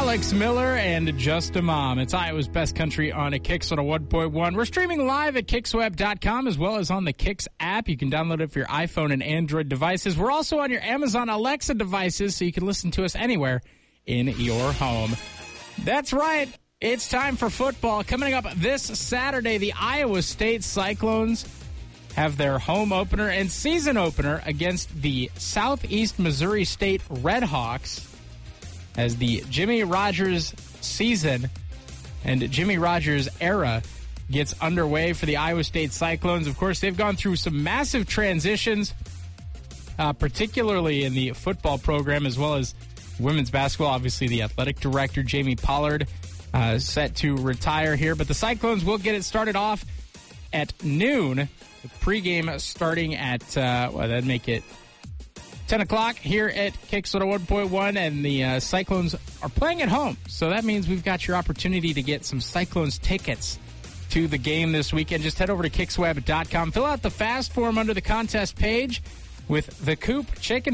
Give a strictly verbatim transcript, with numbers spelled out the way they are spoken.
Alex Miller and Just a Mom. It's Iowa's Best Country on a Kicks on a one point one. We're streaming live at Kicks Web dot com as well as on the Kicks app. You can download it for your iPhone and Android devices. We're also on your Amazon Alexa devices, so you can listen to us anywhere in your home. That's right. It's time for football. Coming up this Saturday, the Iowa State Cyclones have their home opener and season opener against the Southeast Missouri State Redhawks as the Jimmy Rogers season and Jimmy Rogers era gets underway for the Iowa State Cyclones. Of course, they've gone through some massive transitions, uh, particularly in the football program as well as women's basketball. Obviously, the athletic director, Jamie Pollard, uh, set to retire here. But the Cyclones will get it started off at noon. The pregame starting at, uh, well, that'd make it ten o'clock here at Kicks on a one point one, and the uh, Cyclones are playing at home. So that means we've got your opportunity to get some Cyclones tickets to the game this weekend. Just head over to Kicks Web dot com. Fill out the fast form under the contest page with the Coop Chicken